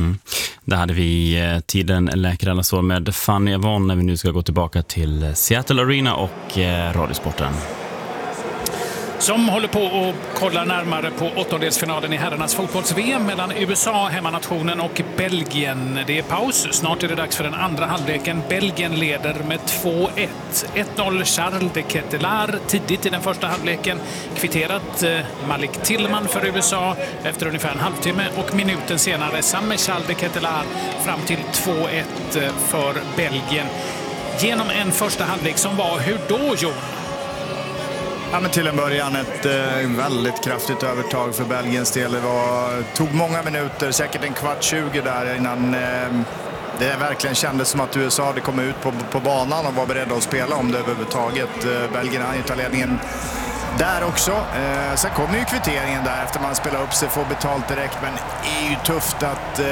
Där hade vi tiden läker alla sår med Fanny Evon när vi nu ska gå tillbaka till Seattle Arena och Radiosporten. Som håller på att kolla närmare på åttondelsfinalen i herrarnas fotbolls-VM mellan USA, hemmanationen, och Belgien. Det är paus. Snart är det dags för den andra halvleken. Belgien leder med 2-1. 1-0 Charles de Ketelaere tidigt i den första halvleken. Kvitterat Malik Tillman för USA efter ungefär en halvtimme. Och minuten senare samme Charles de Ketelaere fram till 2-1 för Belgien. Genom en första halvlek som var hur då, Jon? Ja, men till en början ett väldigt kraftigt övertag för Belgiens del. Det tog många minuter, säkert en kvart 20 där innan det verkligen kändes som att USA hade kommit ut på banan och var beredda att spela om det överhuvudtaget. Belgien hann ju ta ledningen där också. Sen kommer ju kvitteringen där efter man spelar upp sig, får betalt direkt, men det är ju tufft att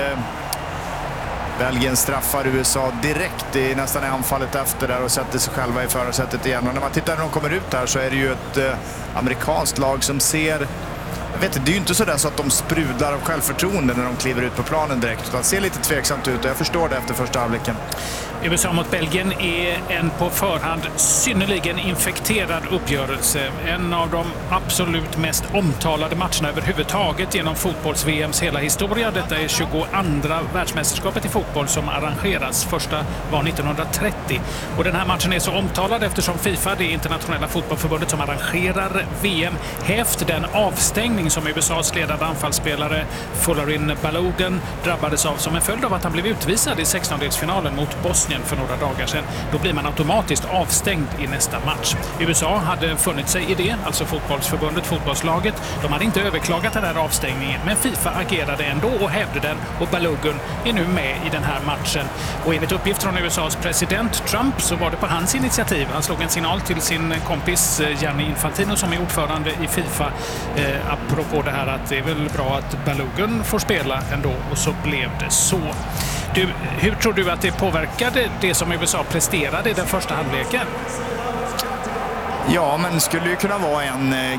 Belgien straffar USA direkt i nästan anfallet efter där och sätter sig själva i förarsättet igen. Och när man tittar när de kommer ut här så är det ju ett amerikanskt lag som ser... Jag vet inte, det är ju inte så att de sprudlar av självförtroende när de kliver ut på planen direkt, utan ser lite tveksamt ut, och jag förstår det efter första halvleken. USA mot Belgien är en på förhand synnerligen infekterad uppgörelse. En av de absolut mest omtalade matcherna överhuvudtaget genom fotbolls-VMs hela historia. Detta är 22:a världsmästerskapet i fotboll som arrangeras. Första var 1930. Och den här matchen är så omtalad eftersom FIFA, det internationella fotbollförbundet som arrangerar VM, hävt den avstängning som USAs ledande anfallsspelare Folarin Balogun drabbades av som en följd av att han blev utvisad i 16-delsfinalen mot Bosnien för några dagar sedan. Då blir man automatiskt avstängd i nästa match. USA hade funnit sig i det, alltså fotbollsförbundet, fotbollslaget. De hade inte överklagat den här avstängningen, men FIFA agerade ändå och hävde den, och Balogun är nu med i den här matchen. Och enligt uppgift från USAs president Trump så var det på hans initiativ. Han slog en signal till sin kompis Gianni Infantino som är ordförande i FIFA apropå det här att det är väl bra att Balogun får spela ändå, och så blev det så. Du, hur tror du att det påverkade det som USA presterade i den första halvleken? Ja, men det skulle ju kunna vara en